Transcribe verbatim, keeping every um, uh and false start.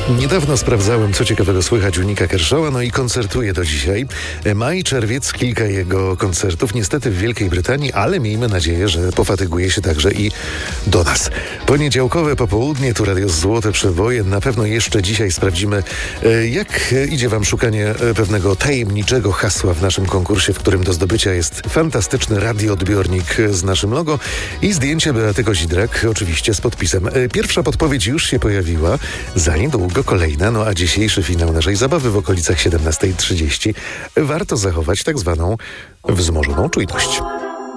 Niedawno sprawdzałem, co ciekawego słychać u Nika Kershawa, no i koncertuje do dzisiaj. Maj, czerwiec, kilka jego koncertów, niestety w Wielkiej Brytanii, ale miejmy nadzieję, że pofatyguje się także i do nas. Poniedziałkowe popołudnie, tu Radio Złote Przeboje. Na pewno jeszcze dzisiaj sprawdzimy, jak idzie wam szukanie pewnego tajemniczego hasła w naszym konkursie, w którym do zdobycia jest fantastyczny radioodbiornik z naszym logo i zdjęcie Beaty Kozidrak, oczywiście z podpisem. Pierwsza podpowiedź już się pojawiła, za niedługo kolejna, no a dzisiejszy finał naszej zabawy w okolicach siedemnasta trzydzieści warto zachować tak zwaną wzmożoną czujność.